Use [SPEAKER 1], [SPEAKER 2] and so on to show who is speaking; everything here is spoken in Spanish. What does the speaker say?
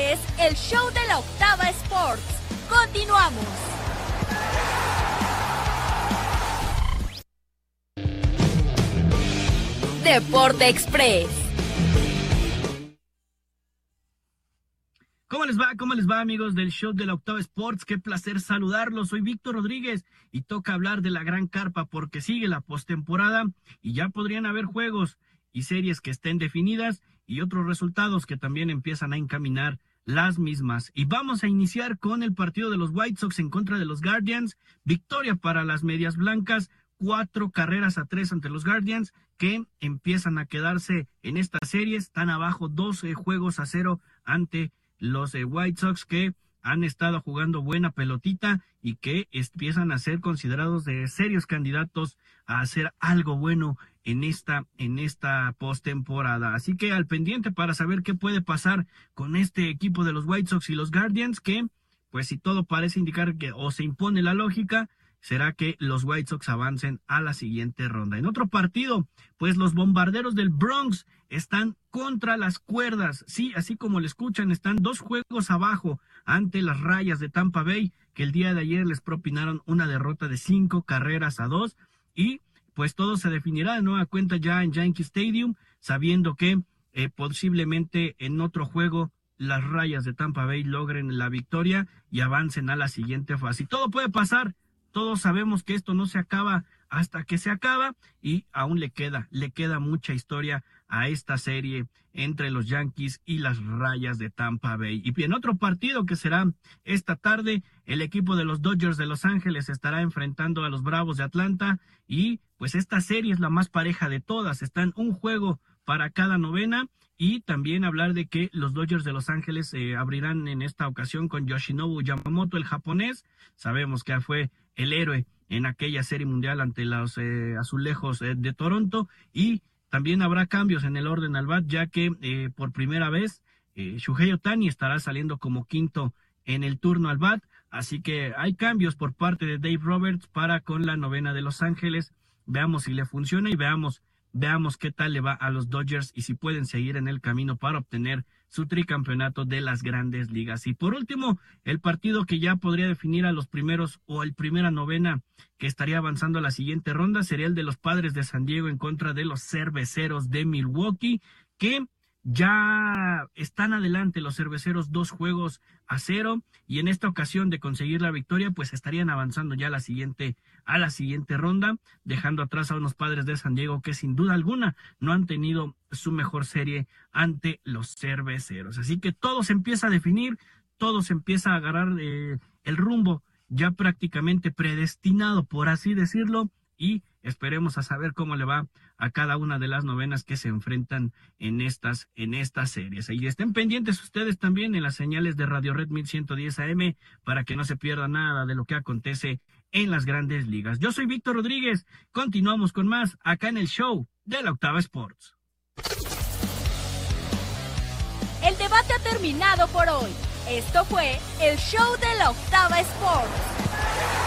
[SPEAKER 1] es el show de la Octava Sports. Continuamos. Deporte Express.
[SPEAKER 2] ¿Cómo les va? ¿Cómo les va, amigos del show de la Octava Sports? Qué placer saludarlos. Soy Víctor Rodríguez y toca hablar de la Gran Carpa porque sigue la postemporada y ya podrían haber juegos y series que estén definidas y otros resultados que también empiezan a encaminar las mismas. Y vamos a iniciar con el partido de los White Sox en contra de los Guardians. Victoria para las Medias Blancas, 4-3 ante los Guardians, que empiezan a quedarse en esta serie. Están abajo 12-0 ante los White Sox, que han estado jugando buena pelotita y que empiezan a ser considerados de serios candidatos a hacer algo bueno en esta postemporada. Así que al pendiente para saber qué puede pasar con este equipo de los White Sox y los Guardians, que pues si todo parece indicar que o se impone la lógica, será que los White Sox avancen a la siguiente ronda. En otro partido, pues los Bombarderos del Bronx están contra las cuerdas. Sí, así como le escuchan, están 2 juegos abajo ante las Rayas de Tampa Bay, que el día de ayer les propinaron una derrota de 5-2, y pues todo se definirá de nueva cuenta ya en Yankee Stadium, sabiendo que posiblemente en otro juego las Rayas de Tampa Bay logren la victoria y avancen a la siguiente fase. Y todo puede pasar. Todos sabemos que esto no se acaba hasta que se acaba y aún le queda mucha historia a esta serie entre los Yankees y las Rayas de Tampa Bay. Y en otro partido que será esta tarde, el equipo de los Dodgers de Los Ángeles estará enfrentando a los Bravos de Atlanta y pues esta serie es la más pareja de todas. Están un juego para cada novena. Y también hablar de que los Dodgers de Los Ángeles abrirán en esta ocasión con Yoshinobu Yamamoto, el japonés. Sabemos que fue el héroe en aquella serie mundial ante los Azulejos de Toronto. Y también habrá cambios en el orden al bat, ya que por primera vez Shohei Ohtani estará saliendo como quinto en el turno al bat. Así que hay cambios por parte de Dave Roberts para con la novena de Los Ángeles. Veamos si le funciona y veamos qué tal le va a los Dodgers y si pueden seguir en el camino para obtener su tricampeonato de las Grandes Ligas. Y por último, el partido que ya podría definir a los primeros o el primera novena que estaría avanzando a la siguiente ronda sería el de los Padres de San Diego en contra de los Cerveceros de Milwaukee, que ya están adelante los Cerveceros 2-0, y en esta ocasión de conseguir la victoria pues estarían avanzando ya a la siguiente ronda, dejando atrás a unos Padres de San Diego que sin duda alguna no han tenido su mejor serie ante los Cerveceros. Así que todo se empieza a definir, todo se empieza a agarrar el rumbo ya prácticamente predestinado, por así decirlo, y esperemos a saber cómo le va a cada una de las novenas que se enfrentan en estas series. Y estén pendientes ustedes también en las señales de Radio Red 1110 AM para que no se pierda nada de lo que acontece en las Grandes Ligas. Yo soy Víctor Rodríguez. Continuamos con más acá en el show de la Octava Sports.
[SPEAKER 1] El debate ha terminado por hoy. Esto fue el show de la Octava Sports.